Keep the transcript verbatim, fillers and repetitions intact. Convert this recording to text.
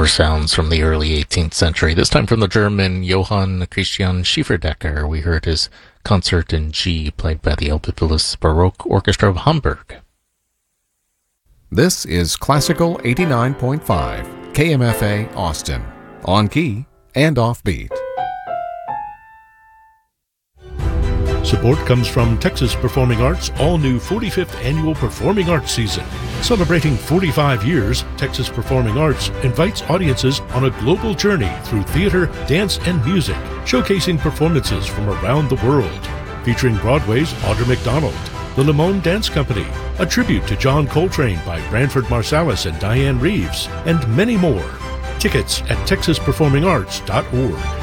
more sounds from the early eighteenth century, this time from the German Johann Christian Schieferdecker. We heard his Concert in G, played by the Elbphilus Baroque Orchestra of Hamburg. This is Classical eighty-nine point five, K M F A Austin, on key and offbeat. Support comes from Texas Performing Arts' all-new forty-fifth Annual Performing Arts Season. Celebrating forty-five years, Texas Performing Arts invites audiences on a global journey through theater, dance, and music, showcasing performances from around the world. Featuring Broadway's Audra McDonald, the Limon Dance Company, a tribute to John Coltrane by Branford Marsalis and Diane Reeves, and many more. Tickets at texas performing arts dot org.